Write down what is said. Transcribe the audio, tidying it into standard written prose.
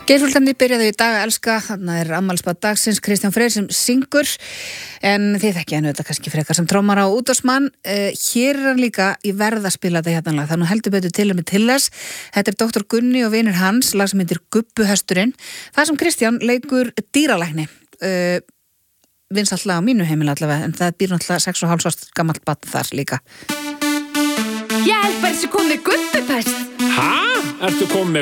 Geirfugldarnir byrjaðu í dag að elska, þarna afmælisbarn dagsins Kristján Freyr sem syngur, en þið þekkið hann auðvitað kannski frekar sem trommara og útvarpsmann. Hér hann líka í verð að spila þetta hérna lag, þannig heldur betur til þess. Þetta Dr. Gunni og vinir hans, lag sem heitir Gubbuhesturinn, það sem Kristján leikur dýralækni. Vinsælt lag á mínu heimili allavega, en það býr náttúrulega 6,5 árs gamalt barn þar líka. Ég held bara þessi komið Gubbupest. Hæ? Ertu komið